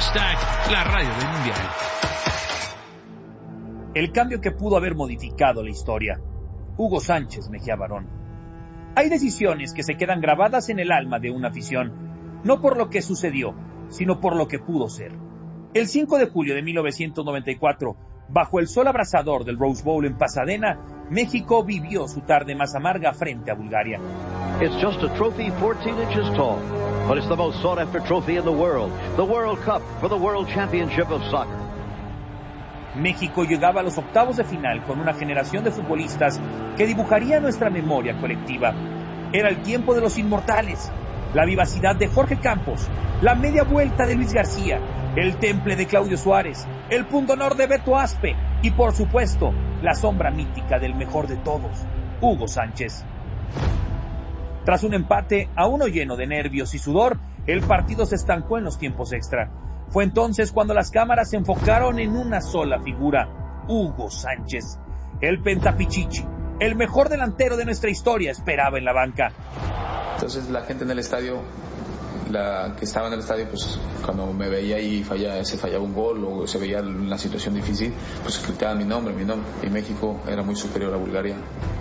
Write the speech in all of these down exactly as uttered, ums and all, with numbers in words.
Hashtag la radio del mundial. El cambio que pudo haber modificado la historia. Hugo Sánchez Mejía Barón. Hay decisiones que se quedan grabadas en el alma de una afición, no por lo que sucedió, sino por lo que pudo ser. El cinco de julio de mil novecientos noventa y cuatro, bajo el sol abrasador del Rose Bowl en Pasadena, México vivió su tarde más amarga frente a Bulgaria. It's just a trophy fourteen inches tall, but it's the most sought after trophy in the world, the World Cup for the World Championship of Soccer. México llegaba a los octavos de final con una generación de futbolistas que dibujaría nuestra memoria colectiva. Era el tiempo de los inmortales, la vivacidad de Jorge Campos, la media vuelta de Luis García, el temple de Claudio Suárez, el pundonor de Beto Aspe y, por supuesto, la sombra mítica del mejor de todos, Hugo Sánchez. Tras un empate a uno lleno de nervios y sudor, el partido se estancó en los tiempos extra. Fue entonces cuando las cámaras se enfocaron en una sola figura, Hugo Sánchez. El pentapichichi, el mejor delantero de nuestra historia, esperaba en la banca. Entonces la gente en el estadio, la que estaba en el estadio, pues cuando me veía y falla, se fallaba un gol o se veía una situación difícil, pues gritaban mi nombre, mi nombre. Y México era muy superior a Bulgaria.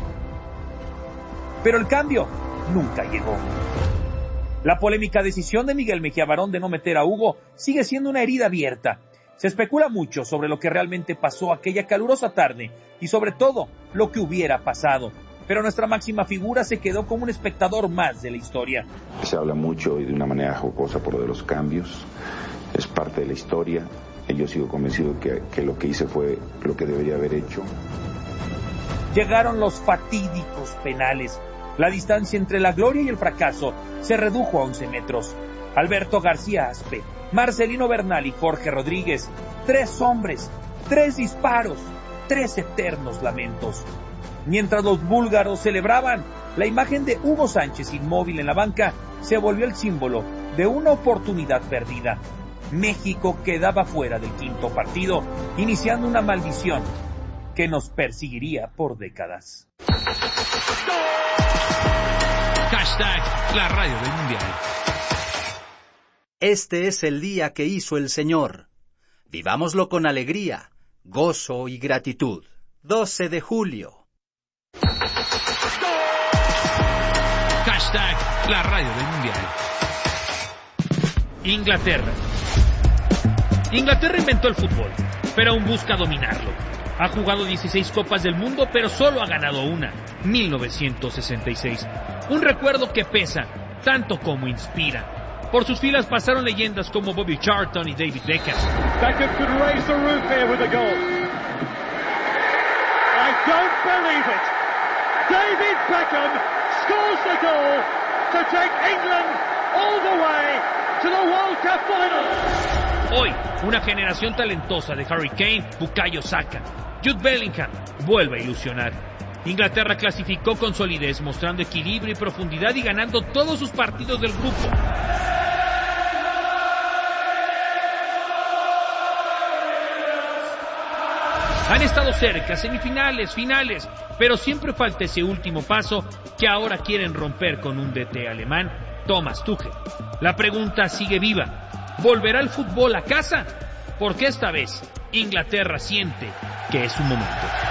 Pero el cambio nunca llegó. La polémica decisión de Miguel Mejía Barón de no meter a Hugo sigue siendo una herida abierta. Se especula mucho sobre lo que realmente pasó aquella calurosa tarde y sobre todo lo que hubiera pasado. Pero nuestra máxima figura se quedó como un espectador más de la historia. Se habla mucho y de una manera jocosa por lo de los cambios. Es parte de la historia. Yo sigo convencido que, que lo que hice fue lo que debería haber hecho. Llegaron los fatídicos penales. La distancia entre la gloria y el fracaso se redujo a once metros. Alberto García Aspe, Marcelino Bernal y Jorge Rodríguez. Tres hombres, tres disparos, tres eternos lamentos. Mientras los búlgaros celebraban, la imagen de Hugo Sánchez inmóvil en la banca se volvió el símbolo de una oportunidad perdida. México quedaba fuera del quinto partido, iniciando una maldición que nos perseguiría por décadas. Hashtag la radio del mundial. Este es el día que hizo el Señor. Vivámoslo con alegría, gozo y gratitud. doce de julio. Hashtag la radio del mundial. Inglaterra. Inglaterra inventó el fútbol, pero aún busca dominarlo. Ha jugado dieciséis Copas del Mundo, pero solo ha ganado una, mil novecientos sesenta y seis. Un recuerdo que pesa, tanto como inspira. Por sus filas pasaron leyendas como Bobby Charlton y David Beckham. Beckham could raise the roof here with a goal. I don't believe it. David Beckham scores the goal to take England all the way to the World Cup final. Hoy, una generación talentosa de Harry Kane, Bukayo Saka, Jude Bellingham vuelve a ilusionar. Inglaterra clasificó con solidez, mostrando equilibrio y profundidad y ganando todos sus partidos del grupo. Han estado cerca, semifinales, finales, pero siempre falta ese último paso que ahora quieren romper con un D T alemán, Thomas Tuchel. La pregunta sigue viva. ¿Volverá el fútbol a casa? Porque esta vez Inglaterra siente que es su momento.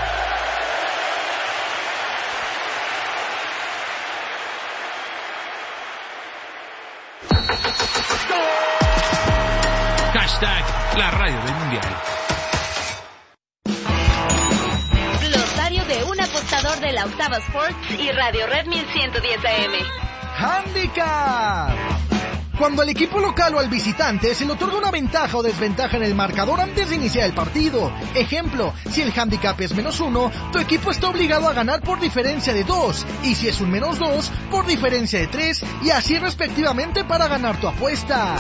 Hashtag la radio del mundial. Glosario de un apostador de la Octava Sports y Radio Red mil ciento diez A M. ¡Handicap! Cuando al equipo local o al visitante se le otorga una ventaja o desventaja en el marcador antes de iniciar el partido. Ejemplo, si el handicap es menos uno, tu equipo está obligado a ganar por diferencia de dos, y si es un menos dos, por diferencia de tres, y así respectivamente para ganar tu apuesta.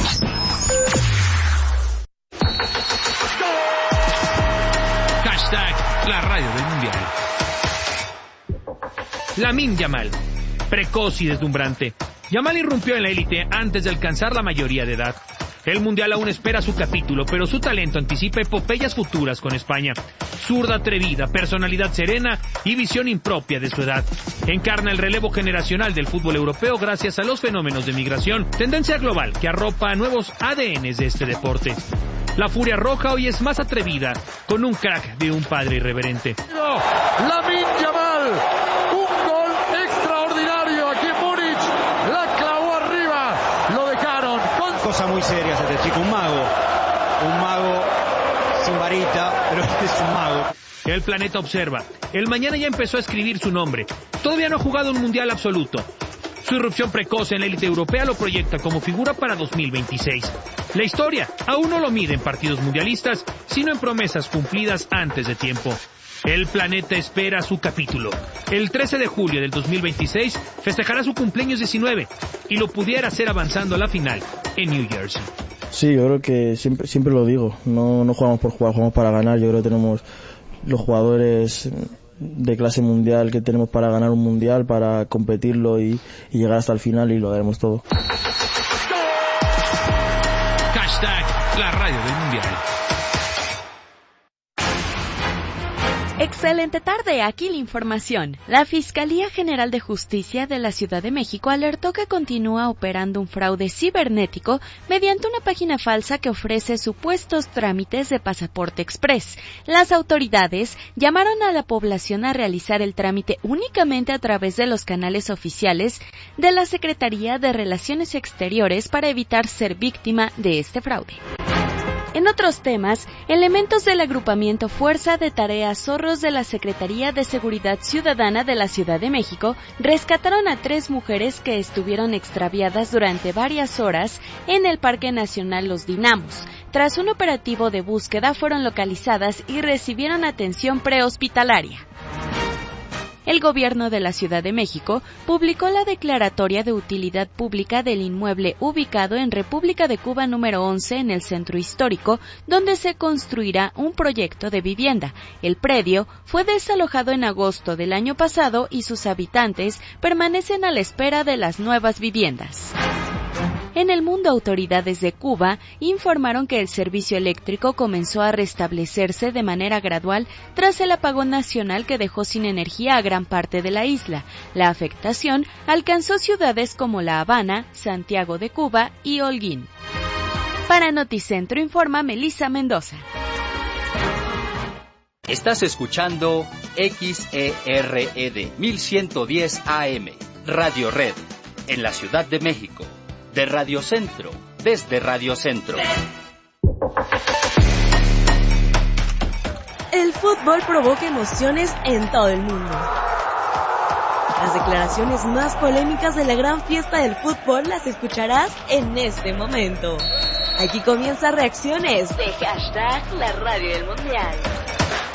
Hashtag la radio del mundial. Lamine Yamal, precoz y deslumbrante. Yamal irrumpió en la élite antes de alcanzar la mayoría de edad. El Mundial aún espera su capítulo, pero su talento anticipa epopeyas futuras con España. Zurda atrevida, personalidad serena y visión impropia de su edad. Encarna el relevo generacional del fútbol europeo gracias a los fenómenos de migración, tendencia global que arropa nuevos A D Ns de este deporte. La Furia Roja hoy es más atrevida, con un crack de un padre irreverente. Lamine Yamal, un gol extraordinario aquí en Múnich, la clavó arriba, lo dejaron. Con... Cosa muy seria este chico, un mago, un mago sin varita, pero este es un mago. El planeta observa, el mañana ya empezó a escribir su nombre, todavía no ha jugado un mundial absoluto. Su irrupción precoz en la élite europea lo proyecta como figura para dos mil veintiséis. La historia aún no lo mide en partidos mundialistas, sino en promesas cumplidas antes de tiempo. El planeta espera su capítulo. El trece de julio del dos mil veintiséis festejará su cumpleaños diecinueve y lo pudiera hacer avanzando a la final en New Jersey. Sí, yo creo que siempre siempre lo digo, no, no jugamos por jugar, jugamos para ganar. Yo creo que tenemos los jugadores de clase mundial que tenemos para ganar un mundial, para competirlo y, y llegar hasta el final, y lo daremos todo. Hashtag la radio del mundial. Excelente tarde, aquí la información. La Fiscalía General de Justicia de la Ciudad de México alertó que continúa operando un fraude cibernético mediante una página falsa que ofrece supuestos trámites de pasaporte express. Las autoridades llamaron a la población a realizar el trámite únicamente a través de los canales oficiales de la Secretaría de Relaciones Exteriores para evitar ser víctima de este fraude. En otros temas, elementos del agrupamiento Fuerza de Tareas Zorros de la Secretaría de Seguridad Ciudadana de la Ciudad de México rescataron a tres mujeres que estuvieron extraviadas durante varias horas en el Parque Nacional Los Dinamos. Tras un operativo de búsqueda fueron localizadas y recibieron atención prehospitalaria. El gobierno de la Ciudad de México publicó la declaratoria de utilidad pública del inmueble ubicado en República de Cuba número once en el centro histórico, donde se construirá un proyecto de vivienda. El predio fue desalojado en agosto del año pasado y sus habitantes permanecen a la espera de las nuevas viviendas. En el mundo, autoridades de Cuba informaron que el servicio eléctrico comenzó a restablecerse de manera gradual tras el apagón nacional que dejó sin energía a gran parte de la isla. La afectación alcanzó ciudades como La Habana, Santiago de Cuba y Holguín. Para Noticentro informa Melissa Mendoza. Estás escuchando X E R E D mil ciento diez A M, Radio Red, en la Ciudad de México. De Radio Centro, desde Radio Centro. El fútbol provoca emociones en todo el mundo. Las declaraciones más polémicas de la gran fiesta del fútbol las escucharás en este momento. Aquí comienza Reacciones de hashtag la radio del mundial.